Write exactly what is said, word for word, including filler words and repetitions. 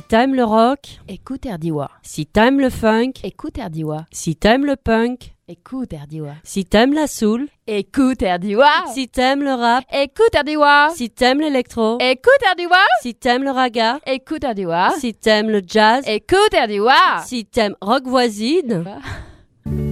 t'aimes le rock, écoute Erdiwa. si t'aimes le funk, Écoute Erdiwa. si t'aimes le punk, Écoute Erdiwa. si t'aimes la soul, Écoute Erdiwa. si t'aimes le rap, Écoute Erdiwa. si t'aimes l'électro, Écoute Erdiwa. si t'aimes le raga, Écoute Erdiwa. si t'aimes le jazz, Écoute Erdiwa. si t'aimes rock voisine,